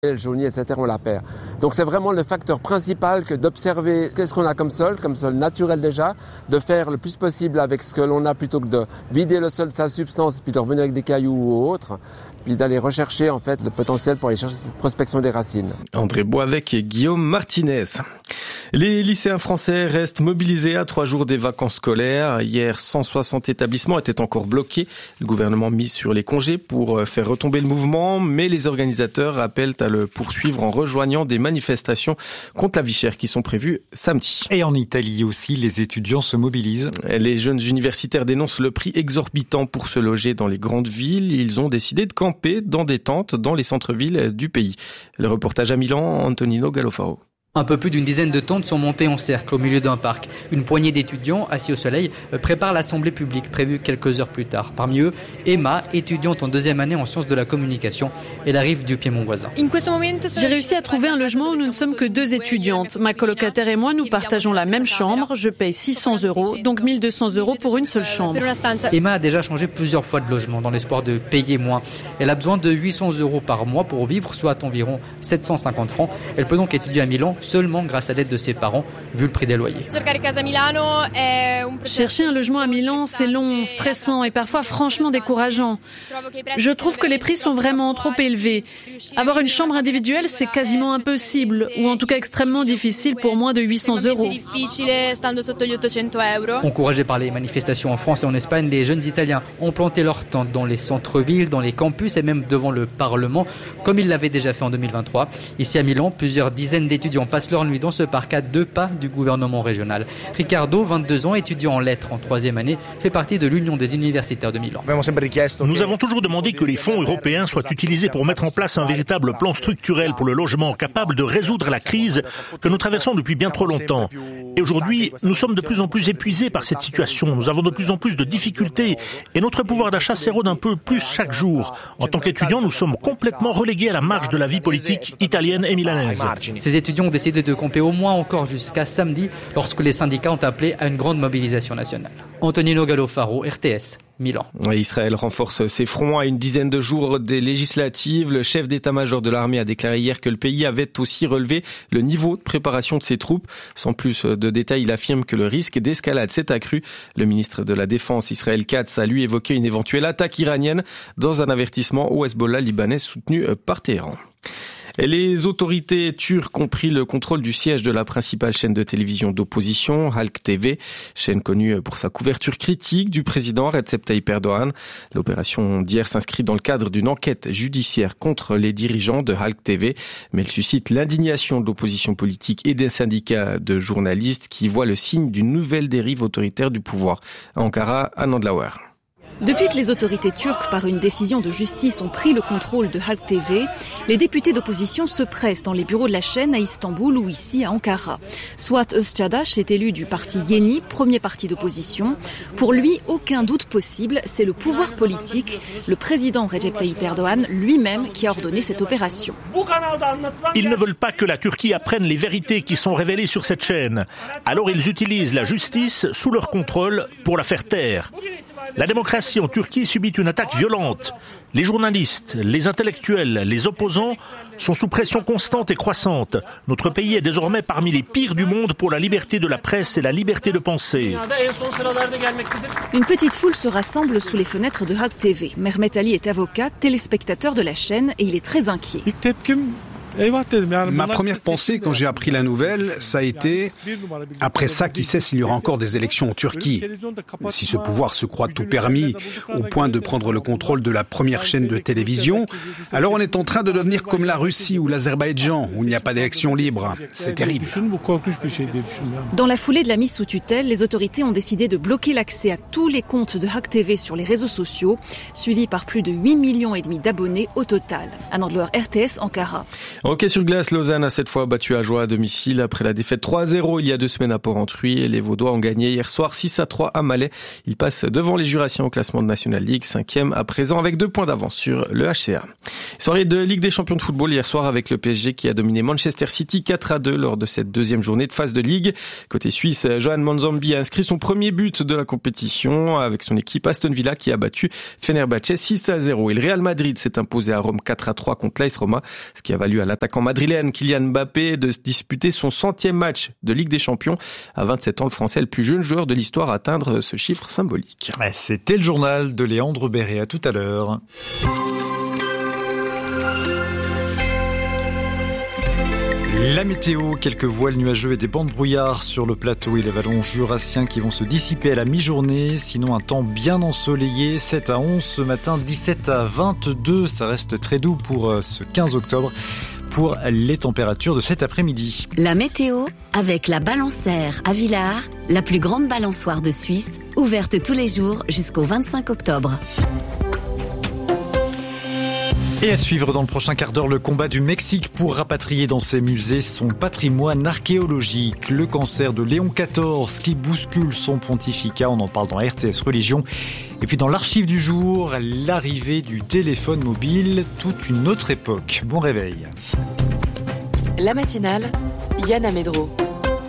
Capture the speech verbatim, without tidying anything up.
le jaunier, et cetera, on la perd. Donc c'est vraiment le facteur principal que d'observer qu'est-ce qu'on a comme sol, comme sol naturel déjà, de faire le plus possible avec ce que l'on a plutôt que de vider le sol de sa substance puis de revenir avec des cailloux ou autre, puis d'aller rechercher en fait le potentiel pour aller chercher cette prospection des racines. André Boisvec et Guillaume Martinez. Les lycéens français restent mobilisés à trois jours des vacances scolaires. Hier, cent soixante établissements étaient encore bloqués. Le gouvernement mise sur les congés pour faire retomber le mouvement, mais les organisateurs appellent à le poursuivre en rejoignant des manifestations contre la vie chère qui sont prévues samedi. Et en Italie aussi, les étudiants se mobilisent. Les jeunes universitaires dénoncent le prix exorbitant pour se loger dans les grandes villes. Ils ont décidé de camper dans des tentes dans les centres-villes du pays. Le reportage à Milan, Antonino Galofaro. Un peu plus d'une dizaine de tentes sont montées en cercle au milieu d'un parc. Une poignée d'étudiants assis au soleil prépare l'assemblée publique prévue quelques heures plus tard. Parmi eux, Emma, étudiante en deuxième année en sciences de la communication. Elle arrive du Piémont voisin. J'ai réussi à trouver un logement où nous ne sommes que deux étudiantes. Ma colocataire et moi, nous partageons la même chambre. Je paye six cents euros, donc mille deux cents euros pour une seule chambre. Emma a déjà changé plusieurs fois de logement dans l'espoir de payer moins. Elle a besoin de huit cents euros par mois pour vivre, soit environ sept cent cinquante francs. Elle peut donc étudier à Milan seulement grâce à l'aide de ses parents, vu le prix des loyers. Chercher un logement à Milan, c'est long, stressant et parfois franchement décourageant. Je trouve que les prix sont vraiment trop élevés. Avoir une chambre individuelle, c'est quasiment impossible, ou en tout cas extrêmement difficile pour moins de huit cents euros. Encouragés par les manifestations en France et en Espagne, les jeunes Italiens ont planté leurs tentes dans les centres-villes, dans les campus et même devant le Parlement, comme ils l'avaient déjà fait en deux mille vingt-trois. Ici à Milan, plusieurs dizaines d'étudiants passent leur nuit dans ce parc à deux pas du gouvernement régional. Ricardo, vingt-deux ans, étudiant en lettres en troisième année, fait partie de l'Union des universitaires de Milan. Nous avons toujours demandé que les fonds européens soient utilisés pour mettre en place un véritable plan structurel pour le logement capable de résoudre la crise que nous traversons depuis bien trop longtemps. Et aujourd'hui, nous sommes de plus en plus épuisés par cette situation. Nous avons de plus en plus de difficultés et notre pouvoir d'achat s'érode un peu plus chaque jour. En tant qu'étudiants, nous sommes complètement relégués à la marge de la vie politique italienne et milanaise. Ces étudiants ont décidé de camper au moins encore jusqu'à samedi, lorsque les syndicats ont appelé à une grande mobilisation nationale. Antonino Galofaro, R T S, Milan. Israël renforce ses fronts à une dizaine de jours des législatives. Le chef d'état-major de l'armée a déclaré hier que le pays avait aussi relevé le niveau de préparation de ses troupes. Sans plus de détails, il affirme que le risque d'escalade s'est accru. Le ministre de la Défense, Israël Katz, a lui évoqué une éventuelle attaque iranienne dans un avertissement au Hezbollah libanais soutenu par Téhéran. Et les autorités turques ont pris le contrôle du siège de la principale chaîne de télévision d'opposition, Halk T V, chaîne connue pour sa couverture critique du président Recep Tayyip Erdogan. L'opération d'hier s'inscrit dans le cadre d'une enquête judiciaire contre les dirigeants de Halk T V, mais elle suscite l'indignation de l'opposition politique et des syndicats de journalistes qui voient le signe d'une nouvelle dérive autoritaire du pouvoir. À Ankara, Anand Lauer. Depuis que les autorités turques, par une décision de justice, ont pris le contrôle de Halk T V, les députés d'opposition se pressent dans les bureaux de la chaîne à Istanbul ou ici à Ankara. Suat Özçadaş est élu du parti Yeni, premier parti d'opposition. Pour lui, aucun doute possible, c'est le pouvoir politique, le président Recep Tayyip Erdogan lui-même qui a ordonné cette opération. Ils ne veulent pas que la Turquie apprenne les vérités qui sont révélées sur cette chaîne. Alors ils utilisent la justice sous leur contrôle pour la faire taire. La démocratie en Turquie subit une attaque violente. Les journalistes, les intellectuels, les opposants sont sous pression constante et croissante. Notre pays est désormais parmi les pires du monde pour la liberté de la presse et la liberté de penser. Une petite foule se rassemble sous les fenêtres de Halk T V. Mehmet Ali est avocat, téléspectateur de la chaîne et il est très inquiet. Ma première pensée quand j'ai appris la nouvelle, ça a été après ça, qui sait s'il y aura encore des élections en Turquie. Si ce pouvoir se croit tout permis au point de prendre le contrôle de la première chaîne de télévision, alors on est en train de devenir comme la Russie ou l'Azerbaïdjan où il n'y a pas d'élections libres. C'est terrible. Dans la foulée de la mise sous tutelle, les autorités ont décidé de bloquer l'accès à tous les comptes de Halk T V sur les réseaux sociaux, suivis par plus de huit millions et demi d'abonnés au total. Anand Lauer, R T S, Ankara. Hockey sur glace, Lausanne a cette fois battu Ajoie à domicile après la défaite trois à zéro il y a deux semaines à Port-Entruy. Et les Vaudois ont gagné hier soir six à trois à Malais. Ils passent devant les Jurassiens au classement de National League, cinquième à présent avec deux points d'avance sur le H C A. Soirée de Ligue des Champions de football hier soir avec le P S G qui a dominé Manchester City quatre à deux lors de cette deuxième journée de phase de Ligue. Côté suisse, Johan Manzambi a inscrit son premier but de la compétition avec son équipe Aston Villa qui a battu Fenerbahçe six à zéro. Et le Real Madrid s'est imposé à Rome quatre à trois contre l'A S Roma, ce qui a valu à l'attaquant madrilène Kylian Mbappé de disputer son centième match de Ligue des Champions. À vingt-sept ans, le Français est le plus jeune joueur de l'histoire à atteindre ce chiffre symbolique. C'était le journal de Léandre Béret. À tout à l'heure. La météo, quelques voiles nuageux et des bancs de brouillard sur le plateau et les vallons jurassiens qui vont se dissiper à la mi-journée. Sinon, un temps bien ensoleillé, sept à onze ce matin, dix-sept à vingt-deux. Ça reste très doux pour ce quinze octobre. Pour les températures de cet après-midi. La météo avec la Balançaire à Villars, la plus grande balançoire de Suisse, ouverte tous les jours jusqu'au vingt-cinq octobre. Et à suivre dans le prochain quart d'heure, le combat du Mexique pour rapatrier dans ses musées son patrimoine archéologique. Le cancer de Léon quatorze qui bouscule son pontificat, on en parle dans R T S Religion. Et puis dans l'archive du jour, l'arrivée du téléphone mobile, toute une autre époque. Bon réveil. La matinale, Yann Amedro.